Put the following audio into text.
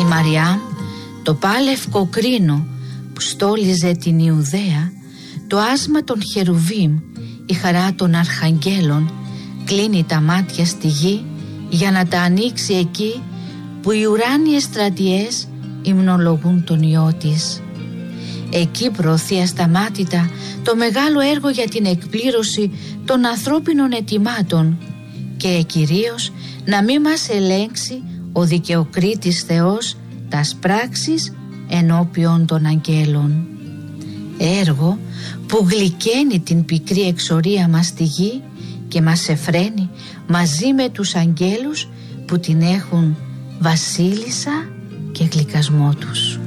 Μαριάμ, το πάλευκο κρίνο που στόλιζε την Ιουδαία, το άσμα των Χερουβίμ, η χαρά των αρχαγγέλων, κλείνει τα μάτια στη γη για να τα ανοίξει εκεί που οι ουράνιες στρατιές υμνολογούν τον Υιό της. Εκεί προωθεί ασταμάτητα το μεγάλο έργο για την εκπλήρωση των ανθρώπινων αιτημάτων και κυρίως να μην μας ελέγξει ο δικαιοκρίτης Θεός τας πράξεις ενώπιον των αγγέλων. Έργο που γλυκαίνει την πικρή εξορία μας στη γη και μας εφραίνει μαζί με τους αγγέλους που την έχουν βασίλισσα και γλυκασμό τους.